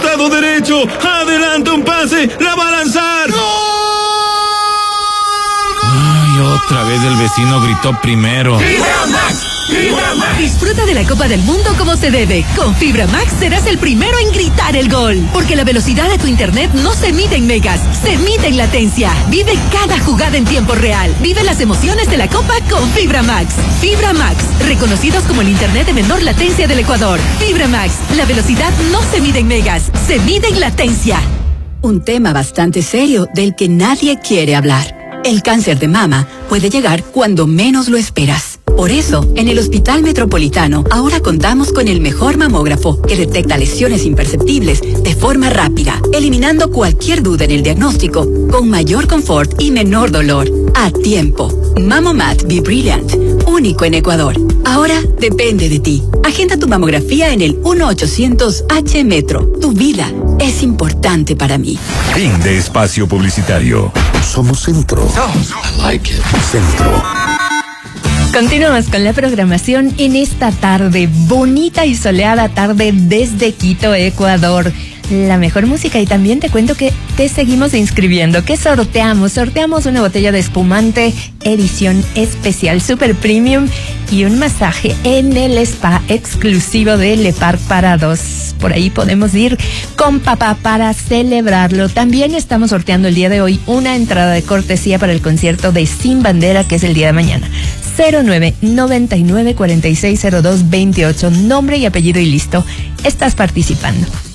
costado derecho. Adelanta un pase. La va a lanzar. ¡Gol! Ay, otra vez el vecino gritó primero. ¡Fibra Max! ¡Fibra Max! Disfruta de la Copa del Mundo como se debe. Con Fibra Max serás el primero en gritar el gol. Porque la velocidad de tu internet no se mide en megas, se mide en latencia. Vive cada jugada en tiempo real. Vive las emociones de la Copa con Fibra Max. Fibra Max, reconocidos como el internet de menor latencia del Ecuador. Fibra Max, la velocidad no se mide en megas, se mide en latencia. Un tema bastante serio del que nadie quiere hablar. El cáncer de mama puede llegar cuando menos lo esperas. Por eso, en el Hospital Metropolitano, ahora contamos con el mejor mamógrafo que detecta lesiones imperceptibles de forma rápida, eliminando cualquier duda en el diagnóstico, con mayor confort y menor dolor. A tiempo. Mamomat Be Brilliant, único en Ecuador. Ahora depende de ti. Agenda tu mamografía en el 1-800-H-Metro. Tu vida es importante para mí. Fin de espacio publicitario. Somos Centro. I like it. Centro. Continuamos con la programación en esta tarde, bonita y soleada tarde desde Quito, Ecuador. La mejor música, y también te cuento que te seguimos inscribiendo. ¿Qué sorteamos? Sorteamos una botella de espumante edición especial Super Premium y un masaje en el spa exclusivo de Le Parc para dos. Por ahí podemos ir con papá para celebrarlo. También estamos sorteando el día de hoy una entrada de cortesía para el concierto de Sin Bandera, que es el día de mañana. 0999-460228, nombre y apellido y listo. Estás participando.